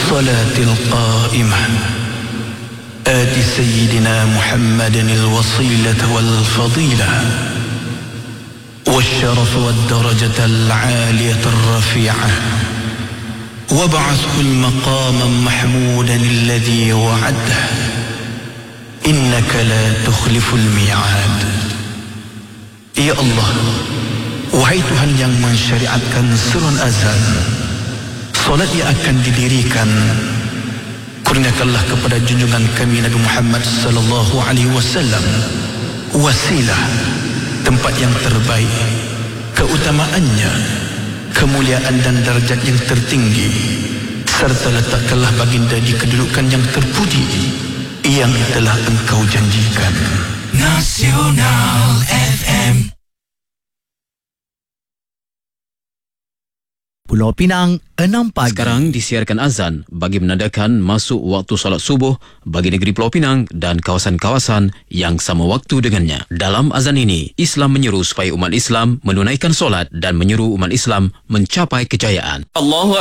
الصلاة القائمة آت سيدنا محمد الوصيلة والفضيلة والشرف والدرجة العالية الرفيعة وابعثه المقام محمودا الذي وعده إنك لا تخلف الميعاد. Ya Allah, wahai Tuhan yang mensyariatkan seruan azan, solat yang akan didirikan, kurniakanlah kepada junjungan kami Nabi Muhammad sallallahu alaihi wasallam wasilah, tempat yang terbaik, keutamaannya, kemuliaan dan darjat yang tertinggi, serta letakkanlah baginda di kedudukan yang terpuji yang telah engkau janjikan. Nasional FM. Pulau Pinang, 6 pagi. Sekarang disiarkan azan bagi menandakan masuk waktu solat subuh bagi negeri Pulau Pinang dan kawasan-kawasan yang sama waktu dengannya. Dalam azan ini, Islam menyeru supaya umat Islam menunaikan solat dan menyeru umat Islam mencapai kejayaan. Allahu